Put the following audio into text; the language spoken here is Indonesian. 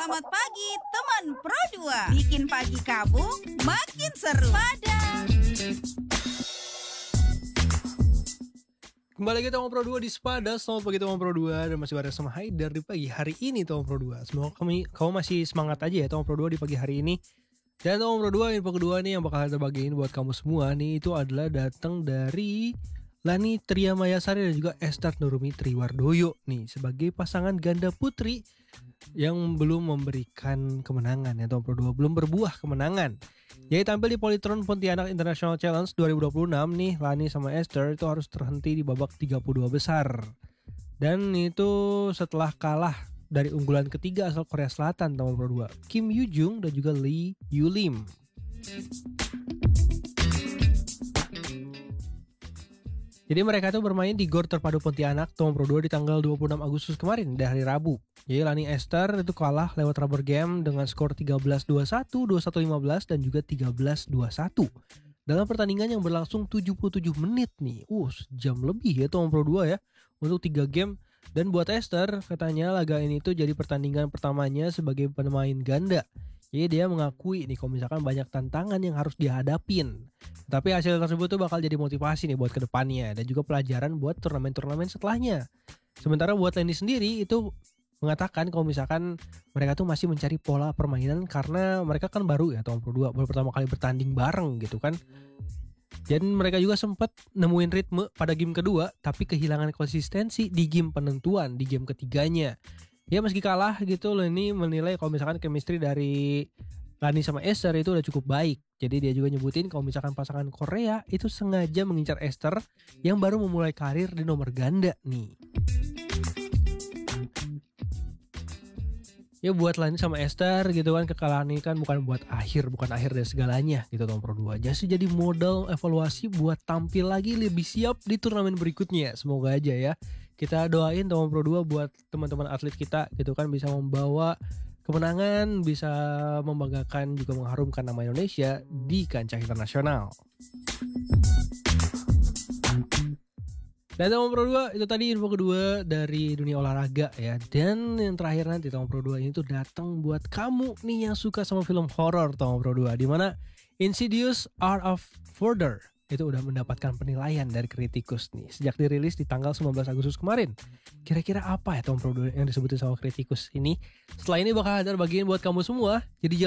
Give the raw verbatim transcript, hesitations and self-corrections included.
Selamat pagi teman Pro dua. Bikin pagi kamu makin seru. Pada Kembali lagi Teman Pro dua di Sepada. Selamat pagi Teman Pro dua. Dan masih bareng sama Haidar di pagi hari ini Teman Pro dua. Semoga kamu, kamu masih semangat aja ya Teman Pro dua di pagi hari ini. Dan Teman Pro dua, info kedua nih yang bakal kita bagiin buat kamu semua nih, itu adalah datang dari Lani Triamayasari dan juga Ester Nurumi Triwardoyo nih, sebagai pasangan ganda putri yang belum memberikan kemenangan ya Teman Pro dua, belum berbuah kemenangan. Jadi tampil di Polytron Pontianak International Challenge dua ribu dua puluh enam nih, Lani sama Esther itu harus terhenti di babak tiga puluh dua besar. Dan itu setelah kalah dari unggulan ketiga asal Korea Selatan Teman Pro dua, Kim Yoo-jung dan juga Lee Yoo-lim. Jadi mereka tuh bermain di Gor Terpadu Pontianak Teman Pro dua di tanggal dua puluh enam Agustus kemarin, di hari Rabu. Jadi Lani Esther itu kalah lewat rubber game dengan skor tiga belas dua puluh satu, dua puluh satu lima belas dan juga tiga belas dua puluh satu. Dalam pertandingan yang berlangsung tujuh puluh tujuh menit nih. Uh, sejam lebih ya Teman Pro dua ya untuk tiga game. Dan buat Esther, katanya laga ini tuh jadi pertandingan pertamanya sebagai pemain ganda. Jadi dia mengakui nih kalau misalkan banyak tantangan yang harus dihadapin. Tapi hasil tersebut tuh bakal jadi motivasi nih buat kedepannya dan juga pelajaran buat turnamen-turnamen setelahnya. Sementara buat Lani sendiri itu mengatakan kalau misalkan mereka tuh masih mencari pola permainan karena mereka kan baru ya Teman Pro dua, baru pertama kali bertanding bareng gitu kan. Dan mereka juga sempat nemuin ritme pada game kedua, tapi kehilangan konsistensi di game penentuan, di game ketiganya. Ya meski kalah gitu, Lani menilai kalau misalkan chemistry dari Lani sama Esther itu udah cukup baik. Jadi dia juga nyebutin kalau misalkan pasangan Korea itu sengaja mengincar Esther yang baru memulai karir di nomor ganda nih. Ya buat Lani sama Esther gitu kan, kekalahan ini kan bukan buat akhir, bukan akhir dari segalanya gitu Teman Pro dua. Jadi jadi modal evaluasi buat tampil lagi lebih siap di turnamen berikutnya. Semoga aja ya. Kita doain Teman Pro dua buat teman-teman atlet kita gitu kan bisa membawa kemenangan, bisa membanggakan juga mengharumkan nama Indonesia di kancah internasional. Dan Teman Pro dua, itu tadi info kedua dari dunia olahraga ya. Dan yang terakhir nanti Teman Pro dua ini tuh datang buat kamu nih yang suka sama film horor Teman Pro dua, di mana Insidious Art of Murder itu udah mendapatkan penilaian dari kritikus nih sejak dirilis di tanggal sembilan belas Agustus kemarin. Kira-kira apa ya Teman Pro dua yang disebutin sama kritikus ini? Setelah ini bakal ada bagian buat kamu semua. Jadi